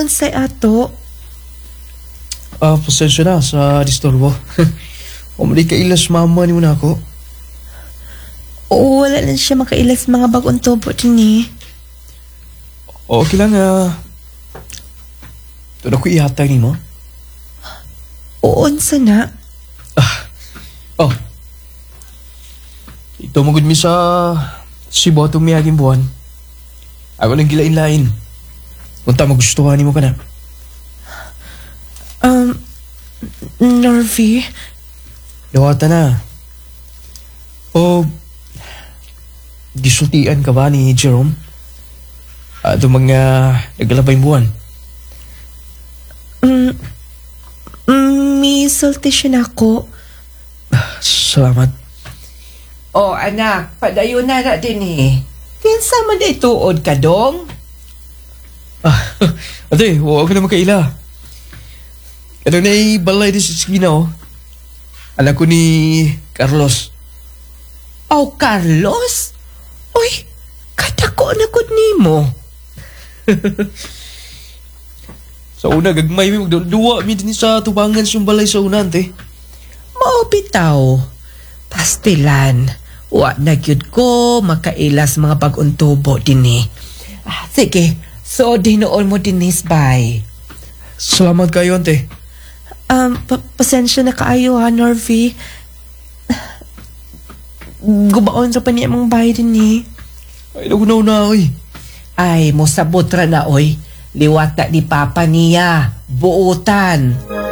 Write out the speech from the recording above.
Unsay ato? Pasensya na sa disturbo. Umali ka ilas mama ni mo na ako. Oo, wala lang siya makailas mga bagong tubo din eh. Okay lang ito na ko ihatag ni mo. Oo, unsa na? Ito magud mi sa Cebu itong miyaging buwan. Ako nang gilain-lain. Unta magustuhan ni mo ka na. Norvie? Dawata na. O, gisultian ka ba ni Jerome? Ito mga naglalabay buwan. May sulti siya ako. Salamat. Anak, padayon na din eh. Kinsa man ituod ka dong? Ate, huwag ka na makaila. Ano na balay di sa skina Anak ko ni Carlos. Carlos? Uy, katako na gud nimo. Sa una, gagmay mi magduwa mi din sa tubangan siyang balay sa una, ante. Mao bitaw. Pastilan. Wa na gyud ko makailas mga pag-untubo dinhi. Sige, so dinoon mo dinis bay. Salamat kayo, ante. Pasensya na kaayo ha, Norvie. Gubaon sa paniya mong bahay din eh. Ay, nagunaw na, oy. Ay, mo sabot ra na oy. Liwat na ni Papa niya. Buutan.